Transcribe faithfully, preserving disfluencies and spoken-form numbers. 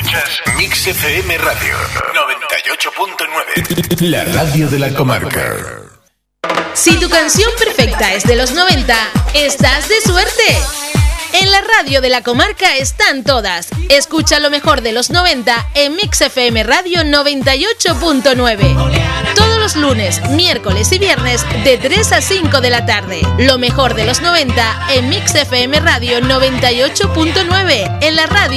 Escuchas Mix F M Radio noventa y ocho punto nueve. La radio de la comarca. Si tu canción perfecta es de los noventa, estás de suerte. En la radio de la comarca están todas. Escucha lo mejor de los noventa en Mix F M Radio noventa y ocho punto nueve. Todos los lunes, miércoles y viernes de tres a cinco de la tarde. Lo mejor de los noventa en Mix F M Radio noventa y ocho punto nueve. En la radio